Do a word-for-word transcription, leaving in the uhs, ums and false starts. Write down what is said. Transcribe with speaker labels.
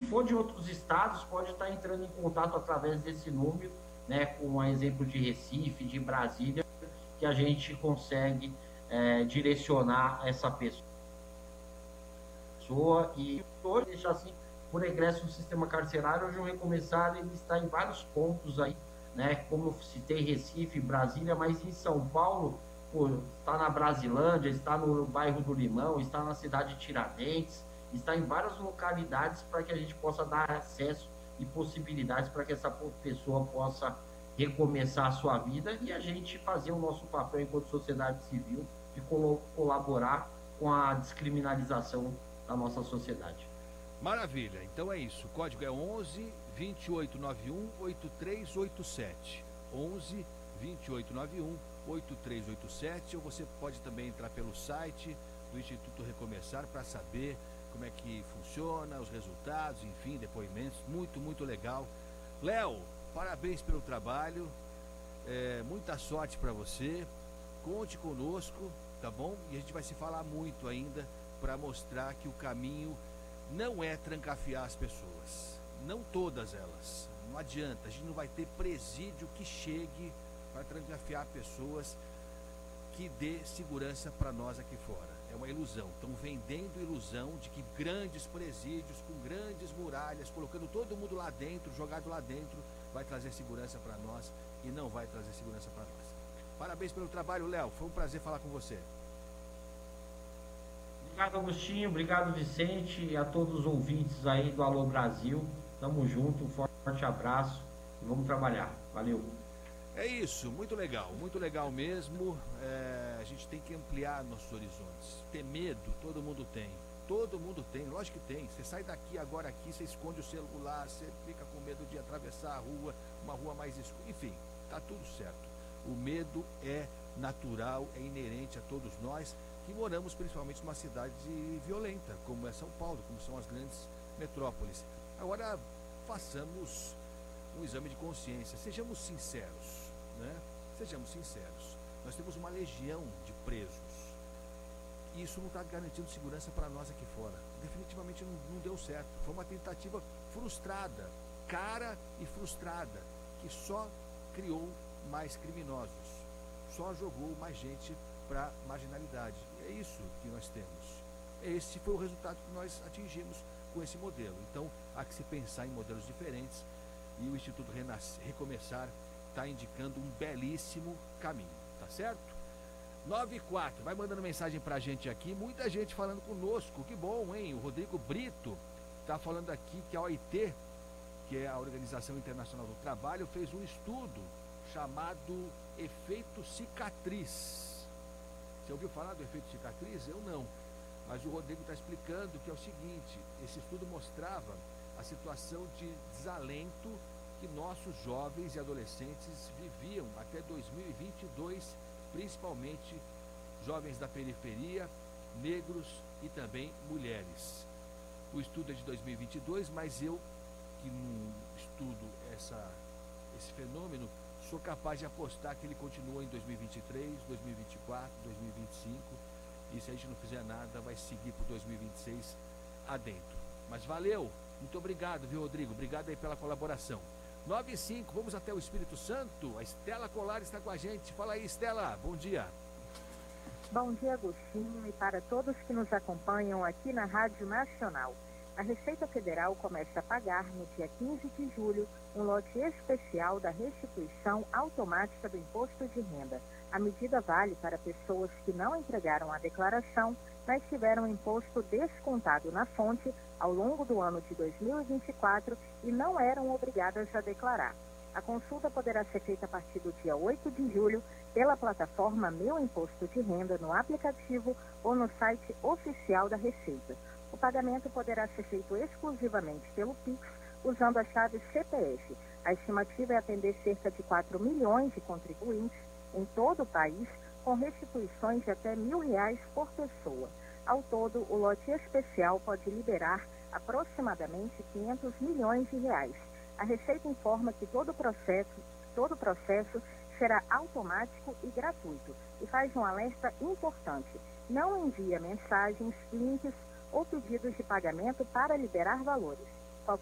Speaker 1: for de outros estados, pode estar entrando em contato através desse número, né, com um exemplo de Recife, de Brasília, que a gente consegue é, direcionar essa pessoa. E hoje, deixar assim, por egresso do sistema carcerário, hoje o Recomeçar ele está em vários pontos aí, né? Como eu citei, Recife, Brasília, mas em São Paulo, pô, está na Brasilândia, está no bairro do Limão, está na cidade de Tiradentes, está em várias localidades para que a gente possa dar acesso e possibilidades para que essa pessoa possa recomeçar a sua vida e a gente fazer o nosso papel enquanto sociedade civil de colaborar com a descriminalização da nossa sociedade.
Speaker 2: Maravilha, então é isso, o código é onze, vinte e oito noventa e um, oitenta e três oitenta e sete, onze, vinte e oito noventa e um, oitenta e três oitenta e sete, ou você pode também entrar pelo site do Instituto Recomeçar para saber como é que funciona, os resultados, enfim, depoimentos, muito, muito legal. Léo, parabéns pelo trabalho, é, muita sorte para você, conte conosco, tá bom? E a gente vai se falar muito ainda para mostrar que o caminho não é trancafiar as pessoas, não todas elas, não adianta, a gente não vai ter presídio que chegue para trancafiar pessoas, que dê segurança para nós aqui fora, é uma ilusão, estão vendendo ilusão de que grandes presídios com grandes muralhas, colocando todo mundo lá dentro, jogado lá dentro, vai trazer segurança para nós e não vai trazer segurança para nós. Parabéns pelo trabalho, Léo, foi um prazer falar com você.
Speaker 1: Obrigado, Agostinho. Obrigado, Vicente. E a todos os ouvintes aí do Alô Brasil. Tamo junto. Um forte abraço. E vamos trabalhar. Valeu.
Speaker 2: É isso. Muito legal. Muito legal mesmo. É, a gente tem que ampliar nossos horizontes. Ter medo, todo mundo tem. Todo mundo tem. Lógico que tem. Você sai daqui, agora aqui, você esconde o celular, você fica com medo de atravessar a rua, uma rua mais escura. Enfim, tá tudo certo. O medo é natural, é inerente a todos nós que moramos principalmente numa cidade violenta, como é São Paulo, como são as grandes metrópoles. Agora, façamos um exame de consciência, sejamos sinceros, né? Sejamos sinceros. Nós temos uma legião de presos. E isso não está garantindo segurança para nós aqui fora. Definitivamente não, não deu certo. Foi uma tentativa frustrada, cara e frustrada, que só criou mais criminosos, só jogou mais gente para marginalidade. E é isso que nós temos. Esse foi o resultado que nós atingimos com esse modelo. Então, há que se pensar em modelos diferentes e o Instituto Renascer, Recomeçar está indicando um belíssimo caminho, tá certo? nove e quatro, vai mandando mensagem para a gente aqui, muita gente falando conosco, que bom, hein? O Rodrigo Brito está falando aqui que a O I T, que é a Organização Internacional do Trabalho, fez um estudo chamado efeito cicatriz. Você ouviu falar do efeito cicatriz? Eu não. Mas o Rodrigo está explicando que é o seguinte, esse estudo mostrava a situação de desalento que nossos jovens e adolescentes viviam até dois mil e vinte e dois, principalmente jovens da periferia, negros e também mulheres. O estudo é de dois mil e vinte e dois, mas eu, que não estudo essa, esse fenômeno, sou capaz de apostar que ele continua em dois mil e vinte e três, dois mil e vinte e quatro, dois mil e vinte e cinco, e se a gente não fizer nada, vai seguir para dois mil e vinte e seis adentro. Mas valeu, muito obrigado, viu, Rodrigo? Obrigado aí pela colaboração. nove e cinco, vamos até o Espírito Santo. A Estela Colar está com a gente. Fala aí, Estela, bom dia.
Speaker 3: Bom dia, Agostinho, e para todos que nos acompanham aqui na Rádio Nacional. A Receita Federal começa a pagar, no dia quinze de julho, um lote especial da restituição automática do imposto de renda. A medida vale para pessoas que não entregaram a declaração, mas tiveram imposto descontado na fonte ao longo do ano de dois mil e vinte e quatro e não eram obrigadas a declarar. A consulta poderá ser feita a partir do dia oito de julho pela plataforma Meu Imposto de Renda no aplicativo ou no site oficial da Receita. O pagamento poderá ser feito exclusivamente pelo Pix, usando a chave C P F. A estimativa é atender cerca de quatro milhões de contribuintes em todo o país, com restituições de até mil reais por pessoa. Ao todo, o lote especial pode liberar aproximadamente quinhentos milhões de reais. A Receita informa que todo o processo, todo o processo será automático e gratuito e faz um alerta importante. Não envia mensagens, links ou pedidos de pagamento para liberar valores.